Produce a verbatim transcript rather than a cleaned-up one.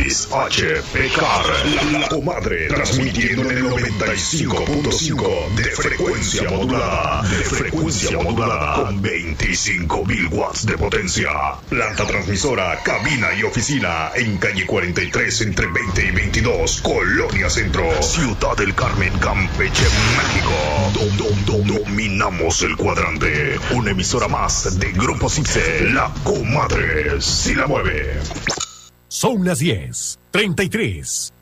X H P K R, la, la comadre, transmitiendo en el noventa y cinco punto cinco de frecuencia modulada, de frecuencia modulada, con veinticinco mil watts de potencia. Planta transmisora, cabina y oficina, en calle cuarenta y tres, entre veinte y veintidós, Colonia Centro, Ciudad del Carmen, Campeche, México. Dom, dom, dom, dominamos el cuadrante. Una emisora más de Grupo Cipse, la comadre, si la mueve. Son las diez, treinta y tres.